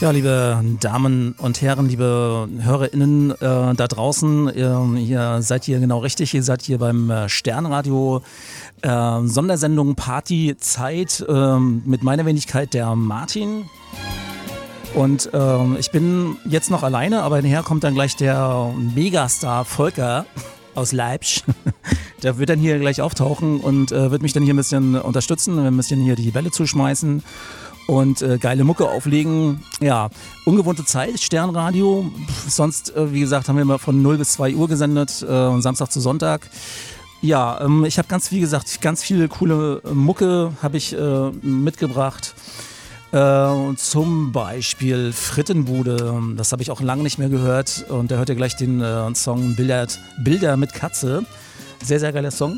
Ja, liebe Damen und Herren, liebe HörerInnen da draußen, ihr seid hier genau richtig. Ihr seid hier beim Sternradio Sondersendung Partyzeit mit meiner Wenigkeit, der Martin. Und ich bin jetzt noch alleine, aber nachher kommt dann gleich der Megastar Volker aus Leipzig. Der wird dann hier gleich auftauchen und wird mich dann hier ein bisschen unterstützen, ein bisschen hier die Bälle zuschmeißen und geile Mucke auflegen. Ja, ungewohnte Zeit, Sternradio. Sonst, wie gesagt, haben wir immer von 0 bis 2 Uhr gesendet, Samstag zu Sonntag. Ja, ich habe ganz viel coole Mucke habe ich mitgebracht. Zum Beispiel Frittenbude, das habe ich auch lange nicht mehr gehört. Und da hört ihr gleich den Song Bilder mit Katze. Sehr, sehr geiler Song.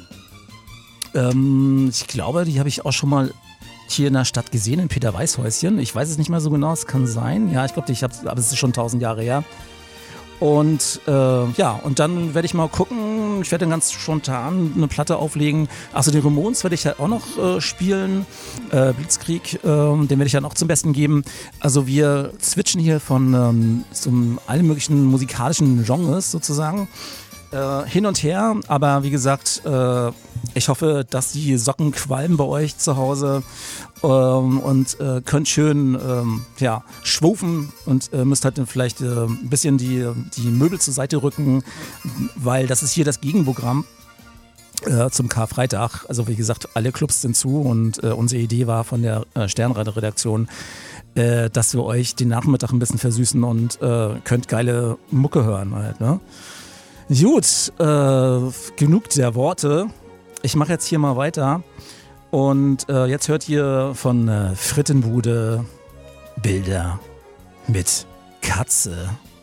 Ich glaube, die habe ich auch schon mal hier in der Stadt gesehen, in Peter Weißhäuschen. Ich weiß es nicht mehr so genau, es kann sein. Ja, ich glaube, aber es ist schon 1000 Jahre her. Und und dann werde ich mal gucken, ich werde dann ganz spontan eine Platte auflegen. Achso, den Ramones werde ich ja auch noch spielen, Blitzkrieg, den werde ich dann auch zum Besten geben. Also wir switchen hier von allen möglichen musikalischen Genres sozusagen hin und her, aber wie gesagt, ich hoffe, dass die Socken qualmen bei euch zu Hause und könnt schön schwufen und müsst halt vielleicht ein bisschen die Möbel zur Seite rücken, weil das ist hier das Gegenprogramm zum Karfreitag. Also wie gesagt, alle Clubs sind zu und unsere Idee war von der Sternradio-Redaktion, dass wir euch den Nachmittag ein bisschen versüßen und könnt geile Mucke hören halt, ne? Gut, genug der Worte. Ich mache jetzt hier mal weiter und jetzt hört ihr von Frittenbude Bilder mit Katze.